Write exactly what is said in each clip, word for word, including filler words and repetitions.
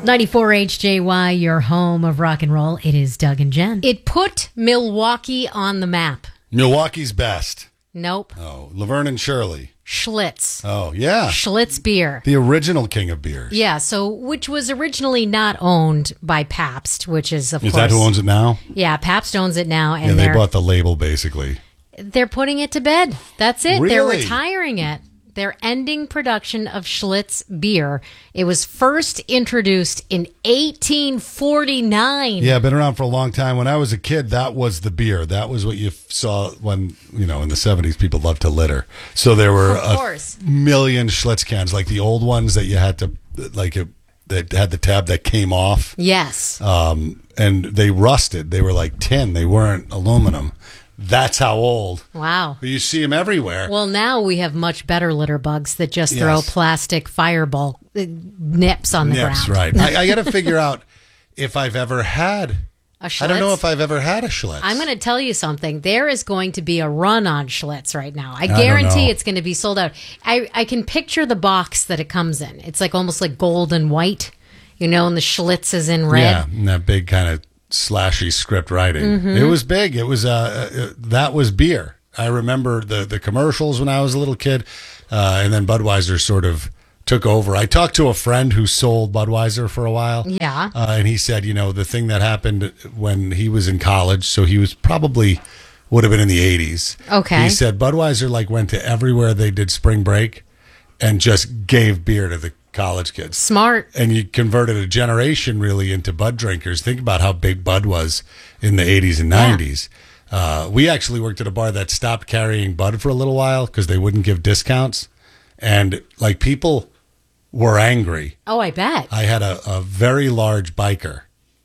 ninety-four H J Y, your home of rock and roll. It is Doug and Jen. It put Milwaukee on the map. Milwaukee's best. Nope. Oh, Laverne and Shirley. Schlitz. Oh, yeah. Schlitz beer. The original king of beers. Yeah, so which was originally not owned by Pabst, which is, of is course. Is that who owns it now? Yeah, Pabst owns it now. And yeah, they they're, bought the label, basically. They're putting it to bed. That's it. Really? They're retiring it. They're ending production of Schlitz beer. It was first introduced in eighteen forty-nine. Yeah, been around for a long time. When I was a kid, that was the beer. That was what you saw when, you know, in the seventies, people loved to litter. So there were of course. a million Schlitz cans, like the old ones that you had to, like, it, that had the tab that came off. Yes. Um, and they rusted. They were like tin. They weren't aluminum. That's how old. Wow. But you see them everywhere. Well, now we have much better litter bugs that just yes. throw plastic fireball uh, nips on the nips, ground. right. I, I got to figure out if I've ever had a Schlitz. I don't know if I've ever had a Schlitz. I'm going to tell you something. There is going to be a run on Schlitz right now. I guarantee I it's going to be sold out. I, I can picture the box that it comes in. It's like almost like gold and white, you know, and the Schlitz is in red. Yeah, and that big kind of slashy script writing. Mm-hmm. It was big. It was uh, uh that was beer. I remember the the commercials when I was a little kid, uh, and then Budweiser sort of took over. I talked to a friend who sold Budweiser for a while. Yeah, uh, and he said, you know, the thing that happened when he was in college, so he was probably would have been in the eighties. Okay, he said Budweiser like went to everywhere they did spring break, and just gave beer to the college kids. Smart. And you converted a generation really into Bud drinkers. Think about how big Bud was in the eighties and nineties. Yeah. Uh, we actually worked at a bar that stopped carrying Bud for a little while because they wouldn't give discounts. And like people were angry. Oh, I bet. I had a, a very large biker.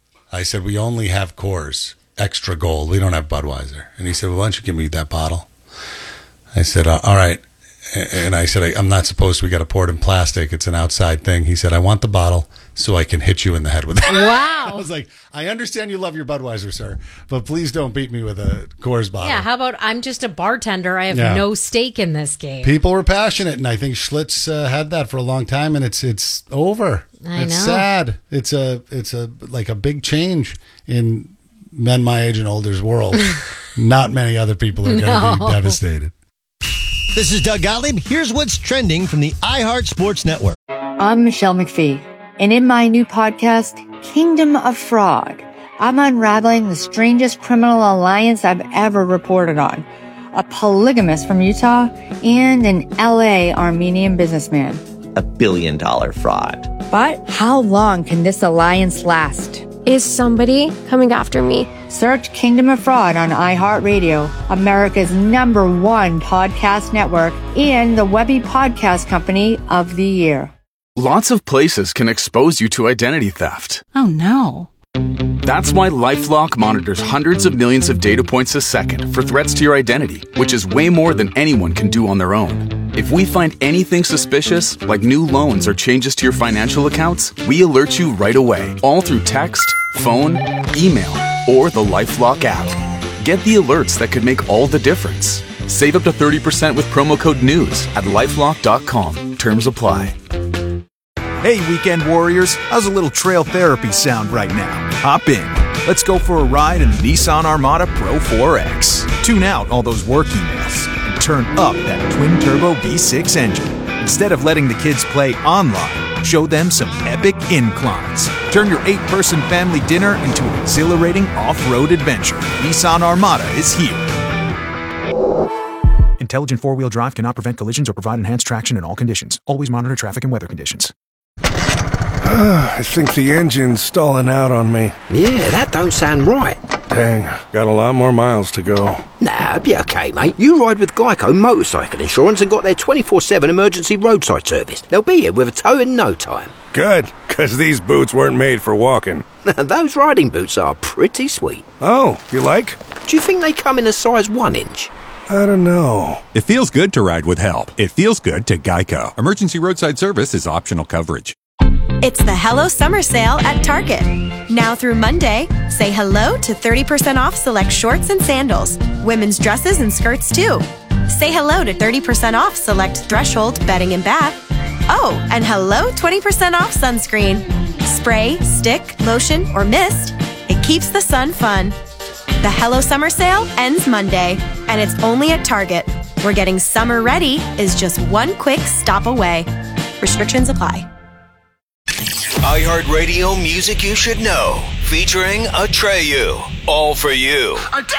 I said, we only have Coors, extra gold. We don't have Budweiser. And he said, well, why don't you give me that bottle? I said, uh, all right. And I said, I'm not supposed to. We got to pour it in plastic. It's an outside thing. He said, I want the bottle so I can hit you in the head with it. Wow. I was like, I understand you love your Budweiser, sir, but please don't beat me with a Coors bottle. Yeah, how about I'm just a bartender. I have yeah. no stake in this game. People were passionate, and I think Schlitz uh, had that for a long time, and it's it's over. I it's know. sad. It's a it's a like a big change in men my age and older's world. Not many other people are going to No. be devastated. This is Doug Gottlieb. Here's what's trending from the iHeart Sports Network. I'm Michelle McPhee, and in my new podcast, Kingdom of Fraud, I'm unraveling the strangest criminal alliance I've ever reported on. A polygamist from Utah and an L A Armenian businessman. A billion dollar fraud. But how long can this alliance last? Is somebody coming after me? Search Kingdom of Fraud on iHeartRadio, America's number one podcast network, and the Webby Podcast Company of the Year. Lots of places can expose you to identity theft. Oh, no. That's why LifeLock monitors hundreds of millions of data points a second for threats to your identity, which is way more than anyone can do on their own. If we find anything suspicious, like new loans or changes to your financial accounts, we alert you right away, all through text, phone, email, or the LifeLock app. Get the alerts that could make all the difference. Save up to thirty percent with promo code NEWS at lifelock dot com. Terms apply. Hey, weekend warriors, how's a little trail therapy sound right now? Hop in. Let's go for a ride in the Nissan Armada Pro four X. Tune out all those work emails and turn up that twin-turbo V six engine. Instead of letting the kids play online, show them some epic inclines. Turn your eight-person family dinner into an exhilarating off-road adventure. Nissan Armada is here. Intelligent four-wheel drive cannot prevent collisions or provide enhanced traction in all conditions. Always monitor traffic and weather conditions. I think the engine's stalling out on me. Yeah, that don't sound right. Dang, got a lot more miles to go. Nah, be okay, mate. You ride with Geico Motorcycle Insurance and got their twenty-four seven emergency roadside service. They'll be here with a tow in no time. Good, because these boots weren't made for walking. Those riding boots are pretty sweet. Oh, you like? Do you think they come in a size one inch? I don't know. It feels good to ride with help. It feels good to Geico. Emergency roadside service is optional coverage. It's the Hello Summer Sale at Target. Now through Monday, say hello to thirty percent off select shorts and sandals, women's dresses and skirts too. Say hello to thirty percent off select Threshold bedding and bath. Oh, and hello twenty percent off sunscreen. Spray, stick, lotion, or mist, it keeps the sun fun. The Hello Summer Sale ends Monday, and it's only at Target, where getting summer ready is just one quick stop away. Restrictions apply. iHeartRadio music you should know, featuring Atreyu. All for you. Atreyu!